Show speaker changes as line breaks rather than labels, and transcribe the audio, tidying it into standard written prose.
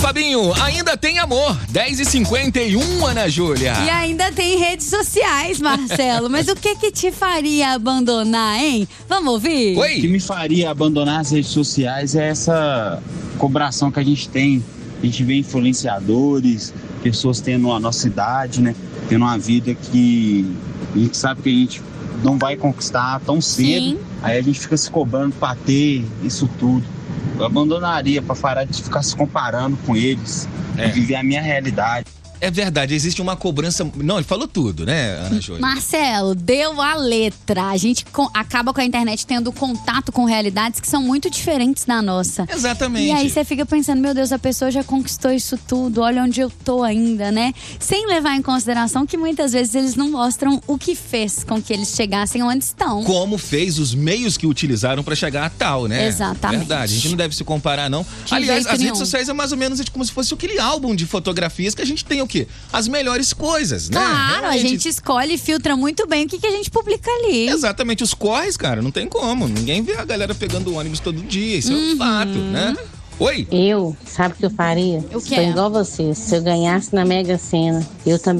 Fabinho, ainda tem amor. 10h51, Ana Júlia.
E ainda tem redes sociais, Marcelo. Mas o que te faria abandonar, hein? Vamos ouvir?
Oi.
O que me faria abandonar as redes sociais é essa cobração que a gente tem. A gente vê influenciadores, pessoas tendo a nossa idade, né? Tendo uma vida que a gente sabe que a gente não vai conquistar tão cedo.
Sim.
Aí a gente fica se cobrando pra ter isso tudo. Eu abandonaria pra parar de ficar se comparando com eles e viver a minha realidade.
É verdade, existe uma cobrança... Não, ele falou tudo, né, Ana Júlia?
Marcelo, deu a letra. A gente acaba com a internet tendo contato com realidades que são muito diferentes da nossa.
Exatamente.
E aí você fica pensando, meu Deus, a pessoa já conquistou isso tudo, olha onde eu tô ainda, né? Sem levar em consideração que muitas vezes eles não mostram o que fez com que eles chegassem onde estão.
Como fez os meios que utilizaram pra chegar a tal, né?
Exatamente.
Verdade, a gente não deve se comparar, não.
De
Aliás,
jeito
as
nenhum.
redes sociais é mais ou menos como se fosse aquele álbum de fotografias que a gente tem o quê? As melhores coisas, né?
Claro,
Realmente.
a gente escolhe e filtra muito bem o que a gente publica ali.
Exatamente, os corres, cara, não tem como. Ninguém vê a galera pegando ônibus todo dia, isso é um fato, né? Oi?
Eu, sabe o que eu faria?
O quê?
Sou igual você. Se eu ganhasse na Mega Sena, eu também